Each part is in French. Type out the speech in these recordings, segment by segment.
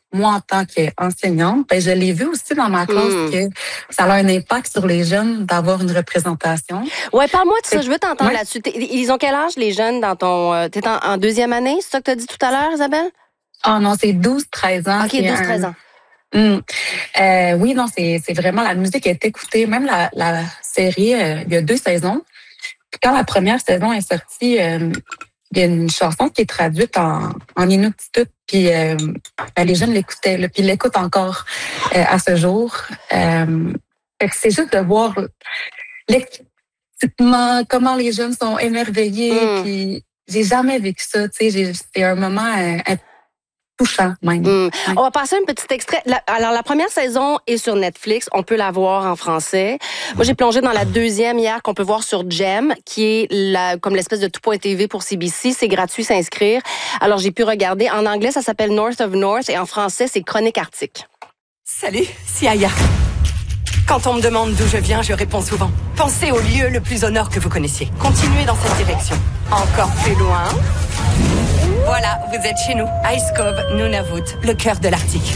moi, en tant qu'enseignante, ben, je l'ai vu aussi dans ma classe que ça a un impact sur les jeunes d'avoir une représentation. Ouais, parle-moi de ça. Fait- Je veux t'entendre ouais. là-dessus. Ils ont quel âge, les jeunes, dans ton... T'es en deuxième année, c'est ça que t'as dit tout à l'heure, Isabelle? Ah non, c'est 12-13 ans. OK, 12-13 ans. Hum. Oui, non, c'est vraiment la musique est écoutée. Même la série, il y a 2 saisons. Puis quand la première saison est sortie, il y a une chanson qui est traduite en Inuktitut, puis ben, les jeunes l'écoutaient, là, puis ils l'écoutent encore à ce jour. Fait que c'est juste de voir l'excitement, comment les jeunes sont émerveillés, puis j'ai jamais vécu ça, tu sais, c'est un moment touchant même. Ouais. On va passer un petit extrait. Alors, la première saison est sur Netflix. On peut la voir en français. Moi, j'ai plongé dans la deuxième hier qu'on peut voir sur Gem, qui est comme l'espèce de tout.tv pour CBC. C'est gratuit s'inscrire. Alors, j'ai pu regarder. En anglais, ça s'appelle North of North et en français, c'est Chronique Arctique. Salut, c'est Aya. Quand on me demande d'où je viens, je réponds souvent. Pensez au lieu le plus au nord que vous connaissiez. Continuez dans cette direction. Encore plus loin. Voilà, vous êtes chez nous. Ice Cove, Nunavut, le cœur de l'Arctique.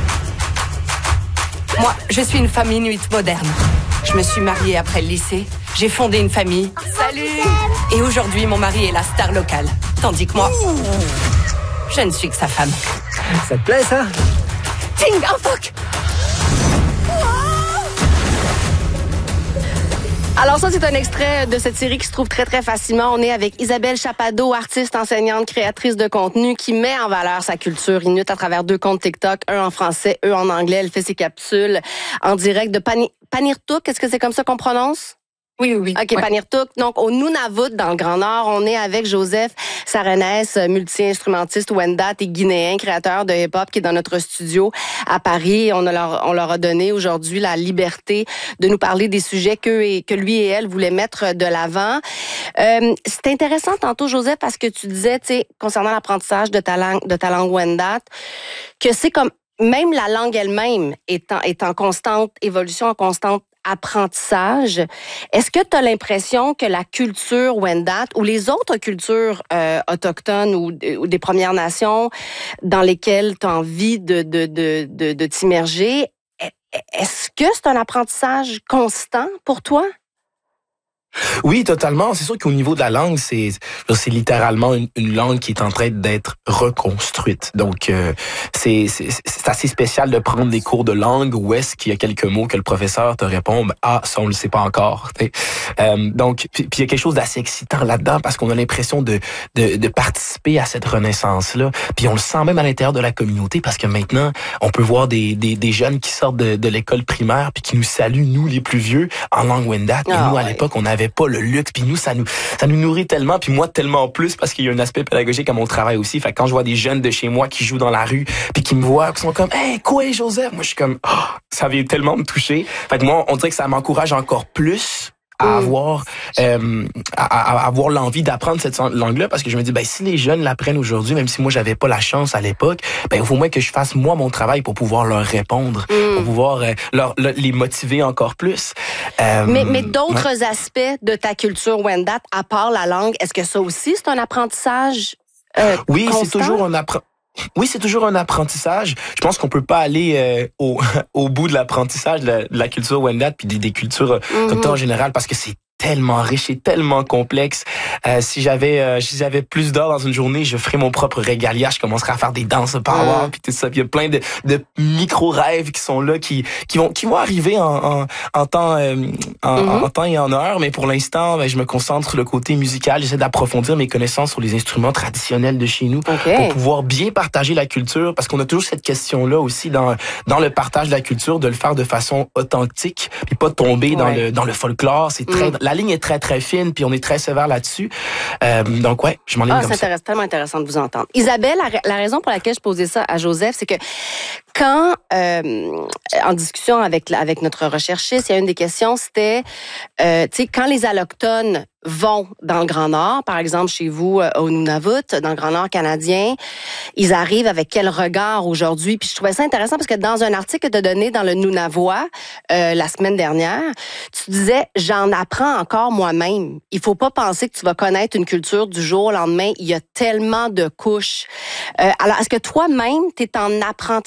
Moi, je suis une femme inuite moderne. Je me suis mariée après le lycée. J'ai fondé une famille. Salut! Et aujourd'hui, mon mari est la star locale. Tandis que moi, je ne suis que sa femme. Ça te plaît, ça? Ting, un phoque! Alors ça, c'est un extrait de cette série qui se trouve très, très facilement. On est avec Isabelle Chappado, artiste, enseignante, créatrice de contenu, qui met en valeur sa culture inuite à travers 2 comptes TikTok, un en français, un en anglais. Elle fait ses capsules en direct de Panirtuk. Est-ce que c'est comme ça qu'on prononce? Oui. OK, Ouais. Panirtuk. Donc, au Nunavut, dans le Grand Nord, on est avec Joseph Sarenès, multi-instrumentiste Wendat et guinéen, créateur de hip-hop, qui est dans notre studio à Paris. On leur a donné aujourd'hui la liberté de nous parler des sujets que lui et elle voulaient mettre de l'avant. C'est intéressant tantôt, Joseph, parce que tu disais, tu sais, concernant l'apprentissage de ta langue Wendat, que c'est comme même la langue elle-même est en constante évolution, en constante apprentissage. Est-ce que tu as l'impression que la culture Wendat ou les autres cultures autochtones ou des Premières Nations dans lesquelles tu as envie de t'immerger, est-ce que c'est un apprentissage constant pour toi? Oui, totalement. C'est sûr qu'au niveau de la langue, c'est littéralement une langue qui est en train d'être reconstruite. Donc, c'est assez spécial de prendre des cours de langue où est-ce qu'il y a quelques mots que le professeur te répond, ça, on le sait pas encore. Donc, puis il y a quelque chose d'assez excitant là-dedans parce qu'on a l'impression de participer à cette renaissance-là. Puis on le sent même à l'intérieur de la communauté parce que maintenant, on peut voir des jeunes qui sortent de l'école primaire puis qui nous saluent, nous, les plus vieux, en langue Wendat. Et nous, à l'époque, on n'avait pas le luxe, puis nous, ça nous nourrit tellement, puis moi, tellement plus, parce qu'il y a un aspect pédagogique à mon travail aussi. Fait que quand je vois des jeunes de chez moi qui jouent dans la rue, puis qui me voient, qui sont comme « Hey, quoi, Joseph? » Moi, je suis comme « ça vient tellement me toucher. » Fait que moi, on dirait que ça m'encourage encore plus à avoir l'envie d'apprendre cette langue-là, parce que je me dis, si les jeunes l'apprennent aujourd'hui, même si moi j'avais pas la chance à l'époque, il faut moins que je fasse moi mon travail pour pouvoir leur répondre, pour pouvoir les motiver encore plus. Mais d'autres aspects de ta culture Wendat, à part la langue, est-ce que ça aussi c'est un apprentissage Oui, constant? c'est toujours un Oui, c'est toujours un apprentissage. Je pense qu'on peut pas aller au bout de l'apprentissage de la culture Wendat puis des cultures autochtones en général parce que c'est tellement riche et tellement complexe. Si j'avais plus d'heures dans une journée, je ferais mon propre régalia, je commencerais à faire des danses power puis tout ça. Puis il y a plein de micro rêves qui sont là qui vont arriver en temps et en heure, mais pour l'instant, je me concentre sur le côté musical, j'essaie d'approfondir mes connaissances sur les instruments traditionnels de chez nous pour pouvoir bien partager la culture parce qu'on a toujours cette question-là aussi dans le partage de la culture de le faire de façon authentique puis pas tomber dans le folklore, c'est très la ligne est très, très fine, puis on est très sévère là-dessus. Donc, je m'en ai comme ça. C'est tellement intéressant de vous entendre. Isabelle, la raison pour laquelle je posais ça à Joseph, c'est que quand, en discussion avec notre recherchiste, il y a une des questions, c'était, tu sais, quand les Allochtones vont dans le Grand Nord, par exemple chez vous au Nunavut, dans le Grand Nord canadien, ils arrivent avec quel regard aujourd'hui? Puis je trouvais ça intéressant parce que dans un article que tu as donné dans le Nunavois la semaine dernière, tu disais « J'en apprends encore moi-même. Il faut pas penser que tu vas connaître une culture du jour au lendemain. Il y a tellement de couches. » Alors, est-ce que toi-même, tu es en apprentissage